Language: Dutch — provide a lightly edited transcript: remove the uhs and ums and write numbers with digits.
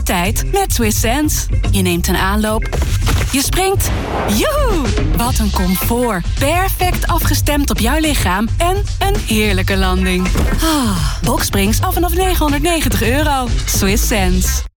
tijd met Swiss Sense. Je neemt een aanloop. Je springt. Joehoe! Wat een comfort. Perfect afgestemd op jouw lichaam. En een heerlijke landing. Boxsprings af vanaf €990. Swiss Sense.